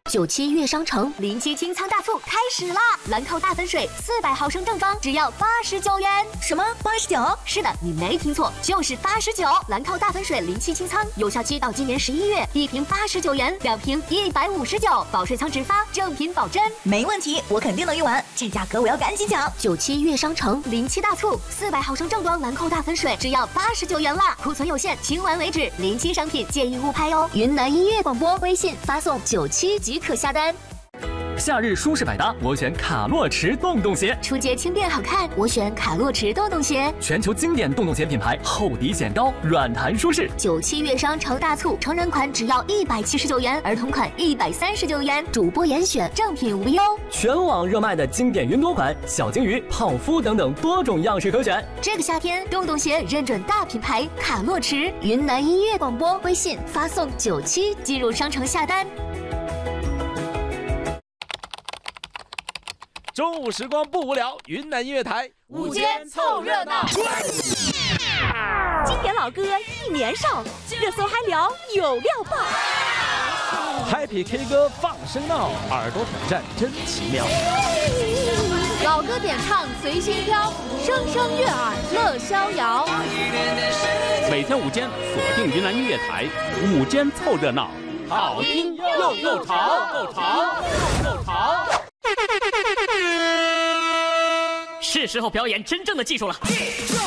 97悦商城临期清仓大促开始啦！兰蔻大粉水400毫升正装只要89元。 什么89？ 是的，你没听错，就是89。兰蔻大粉水临期清仓，有效期到今年11月，一瓶89元，2瓶159，保税仓直发，正品保真。 没问题，我肯定能用完，这价格我要赶紧抢。 97悦商城临期大促，400毫升正装兰蔻大粉水只要89元啦，库存有限，清完为止，临期商品建议勿拍哦。云南音乐广播微信发送97即可下单。 夏日舒适百搭，我选卡洛驰洞洞鞋。 出街轻便好看，我选卡洛驰洞洞鞋。 全球经典洞洞鞋品牌，厚底显高，软弹舒适。 97悦商城大促，成人款只要179元，儿童款139元，主播严选，正品无忧。 全网热卖的经典云朵款、小金鱼、泡芙等等多种样式可选。 这个夏天，洞洞鞋认准大品牌卡洛驰。云南音乐广播微信发送97进入商城下单。 中午时光不无聊，云南音乐台午间凑热闹。 经典老歌一年少，热搜嗨聊有料爆。 Happy K 歌放声闹，耳朵挑战真奇妙。 老歌点唱随心挑，声声悦耳乐逍遥。 每天午间锁定云南音乐台，午间凑热闹， 好听又潮，够潮。 是时候表演真正的技术了。